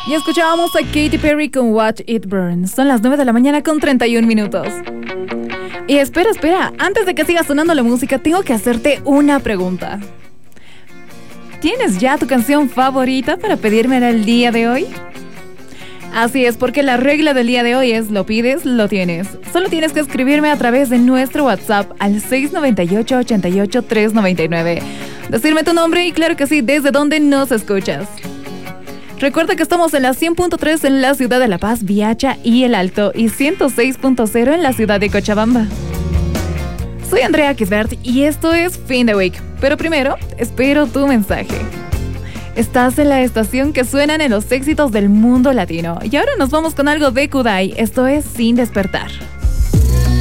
Y escuchábamos a Katy Perry con Watch It Burn. Son las 9 de la mañana con 31 minutos. Y espera, antes de que siga sonando la música, tengo que hacerte una pregunta. ¿Tienes ya tu canción favorita para pedírmela el día de hoy? Así es, porque la regla del día de hoy es lo pides, lo tienes. Solo tienes que escribirme a través de nuestro WhatsApp al 698-88-399. Decirme tu nombre y claro que sí, desde dónde nos escuchas. Recuerda que estamos en la 100.3 en la ciudad de La Paz, Viacha y El Alto y 106.0 en la ciudad de Cochabamba. Soy Andrea Kisbert y esto es Fin de Week. Pero primero, espero tu mensaje. Estás en la estación que suenan en los éxitos del mundo latino. Y ahora nos vamos con algo de Kudai. Esto es Sin Despertar.